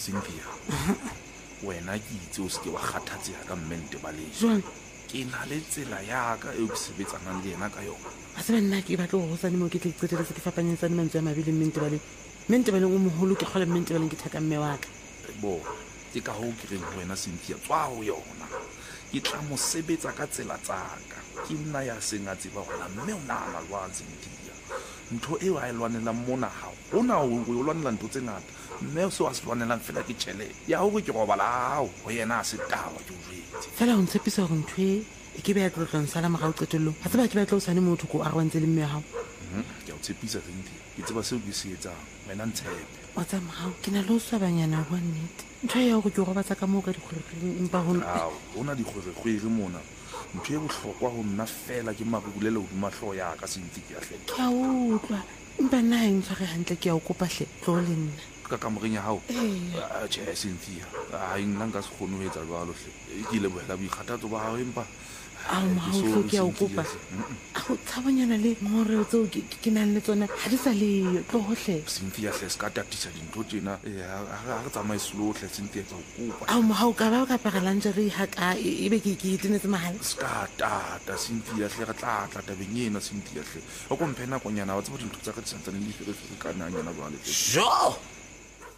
Cynthia wena ke itse o se ke wa kgathatseha ka mente baleng jwang ke na le tsela ya ka eo ke sebetsanang le yena ka yona a se nna ke batla go hosane mo ke tle qeteletse ke fapanyetsane mantswe a mabedi mente baleng o moholo ke kgole mente baleng ke thaka mme wa ka bo ke ka hoo ke reng wena Cynthia tswa ho yona ke tla mo sebetsa ka tsela tsaka ke nna ya seng a tseba hore mme o nahana jwang Cynthia ntho eo a e lwanelang mona ha hona o lwanela ntho tse ngata mme o se wa se lwanelang fela ke tjhelete ya hore ke robala hao ho yena a se taba ke o jwetse fela o ntshepisa gore ntho e ke be ya tlotlong sala morao qetellong ga tseba ke batla o sane motho ko a rwantse le mme wa gago ke a o tshepisa Cynthia ke tseba seo ke se etsang wena ntshepe wa tsamagao ke na le o swabanyana bua nnete ntho ya gore ke o robatsa ka moo ka dikgweregeng empa ho na dikgwerekgwere mona ntho e bohlokwa ho nna fela ke mabulela hodima hlooho ya ka Cynthia hle ke a utlwa empa nna ha e ntshware hantle ke a o kopa hle tlo le nna ka kamoreng ya hao tjhe Cynthia ha nna nka se kgone ho etsa jwalo hle ke lebohela boikgathatso ba hao empa ao mahaotlo ke a o kopa a go tshabanyana le ngoreo tseo ke nang le tsona ga di sa leyo tlogotlhe Cynthia hle se ka tatisa dintho tjena ha re tsamaye slow hle Cynthia tsa o kopa ao mahao ka ba o ka pagela njere ha ka e be ke tenetse mahala se ka tata Cynthia hle re tla tabeng ena Cynthia hle o ko mphe nakonyana wa tseba dintho tsa ka di santsane le ferefere ka nanyana jwale jo